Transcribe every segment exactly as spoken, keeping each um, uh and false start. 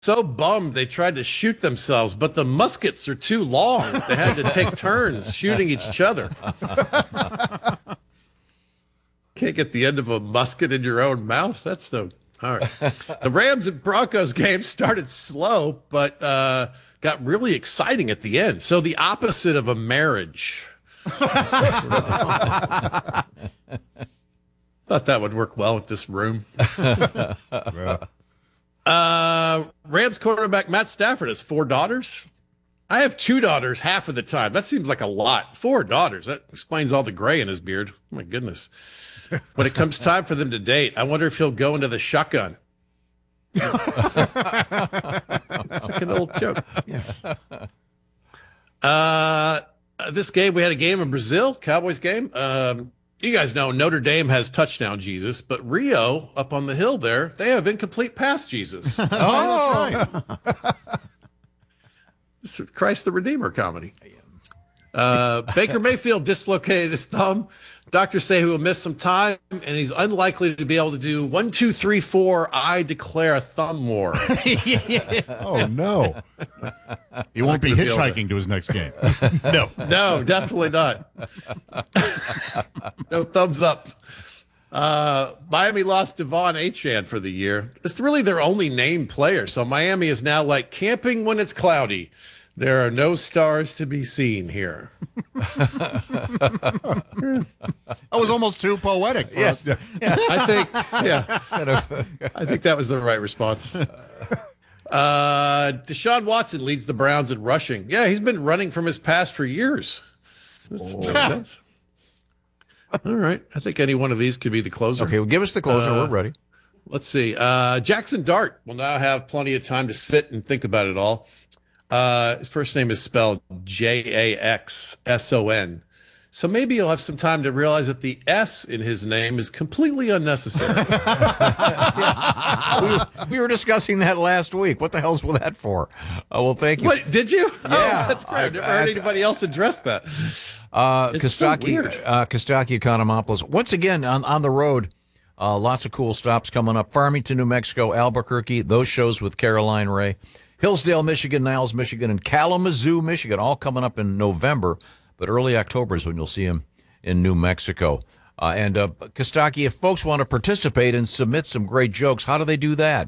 so bummed they tried to shoot themselves, but the muskets are too long. They had to take turns shooting each other. Can't get the end of a musket in your own mouth. That's no. All right. The Rams and Broncos game started slow, but uh, got really exciting at the end. So the opposite of a marriage. Thought that would work well with this room. uh, Rams quarterback Matt Stafford has four daughters. I have two daughters half of the time. That seems like a lot. Four daughters. That explains all the gray in his beard. Oh, my goodness. When it comes time for them to date, I wonder if he'll go into the shotgun. It's like an old joke. Yeah. Uh, this game, we had a game in Brazil, Cowboys game. Um, you guys know Notre Dame has touchdown Jesus, but Rio up on the hill there, they have incomplete pass Jesus. Oh, that's right. It's a Christ the Redeemer comedy. Uh, Baker Mayfield dislocated his thumb. Doctors say he will miss some time, and he's unlikely to be able to do one, two, three, four. I declare a thumb war. Oh no! He won't be hitchhiking to his next game. No, no, definitely not. No thumbs up. Uh, Miami lost Devon Achane for the year. It's really their only named player. So Miami is now like camping when it's cloudy. There are no stars to be seen here. That was almost too poetic for yeah. us. Yeah. I think, yeah, I think that was the right response. Uh, Deshaun Watson leads the Browns in rushing. Yeah, he's been running from his past for years. That makes sense. All right. I think any one of these could be the closer. Okay, well, give us the closer. Uh, We're ready. Let's see. Uh, Jackson Dart will now have plenty of time to sit and think about it all. Uh, his first name is spelled J A X S O N. So maybe he'll have some time to realize that the S in his name is completely unnecessary. we, were, we were discussing that last week. What the hell's that for? Oh, well, thank you. What, did you? Yeah. Oh, that's great. I've never heard I- anybody else address that. Uh, It's so Kostaki, weird. uh, Kostaki Economopoulos. Once again, on, on the road, uh, lots of cool stops coming up. Farmington, New Mexico, Albuquerque, those shows with Caroline Ray. Hillsdale, Michigan, Niles, Michigan, and Kalamazoo, Michigan, all coming up in November. But early October is when you'll see him in New Mexico. Uh, and uh, Kostaki, if folks want to participate and submit some great jokes, how do they do that?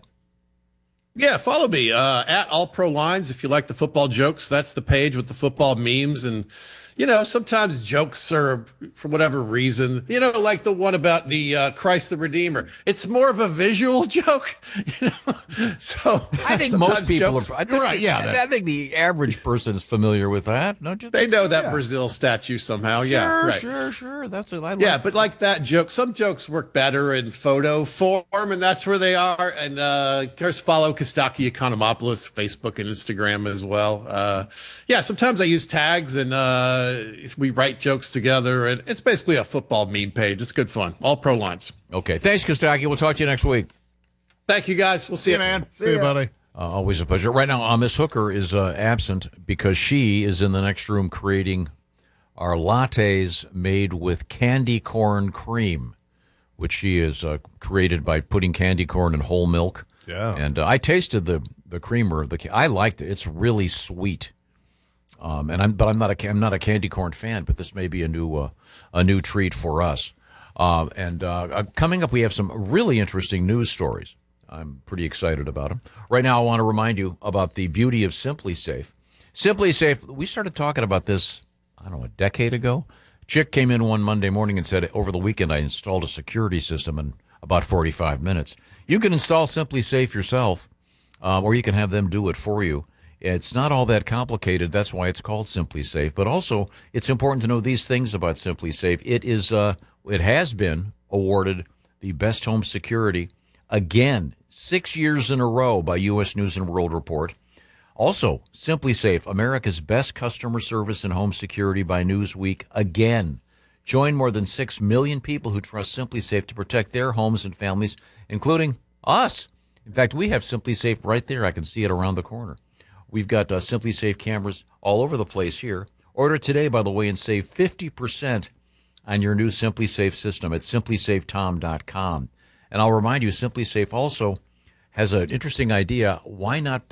Yeah, follow me uh, at All Pro Lines if you like the football jokes. That's the page with the football memes. And, you know, sometimes jokes are, for whatever reason, you know, like the one about the uh, Christ the Redeemer. It's more of a visual joke, you know. So I think sometimes most people jokes- are. I think, right, yeah, I, that- I think the average person is familiar with that. Don't you They think? know that Brazil statue somehow. Yeah, Sure, right. sure, sure. That's a, I Yeah, like- but like that joke, some jokes work better in photo form, and that's where they are. And uh, of course, follow Kostaki Economopoulos, Facebook and Instagram as well. Uh, yeah, sometimes I use tags, and uh, we write jokes together, and it's basically a football meme page. It's good fun. All Pro Lines. Okay, thanks, Kostaki. We'll talk to you next week. Thank you, guys. We'll see See you, you, man. See you, buddy. Uh, always a pleasure. Right now, uh, Miss Hooker is uh, absent because she is in the next room creating our lattes made with candy corn cream, which she has uh, created by putting candy corn in whole milk. Yeah. And uh, I tasted the the creamer. The I liked it. It's really sweet. Um, and I'm but I'm not a I'm not a candy corn fan. But this may be a new uh, a new treat for us. Uh, and uh, uh, coming up, we have some really interesting news stories. I'm pretty excited about them. Right now, I want to remind you about the beauty of Simply Safe. Simply Safe. We started talking about this, I don't know, a decade ago. Chick came in one Monday morning and said, over the weekend, I installed a security system in about forty-five minutes. You can install Simply Safe yourself, um, or you can have them do it for you. It's not all that complicated. That's why it's called Simply Safe. But also, it's important to know these things about Simply Safe. It is, uh, it has been awarded the best home security again, six years in a row by U S News and World Report. Also, Simply Safe, America's best customer service and home security by Newsweek again. Join more than six million people who trust Simply Safe to protect their homes and families, including us. In fact, we have Simply Safe right there. I can see it around the corner. We've got uh, Simply Safe cameras all over the place here. Order today, by the way, and save fifty percent on your new Simply Safe system at simply safe tom dot com. And I'll remind you, Simply Safe also has an interesting idea. Why not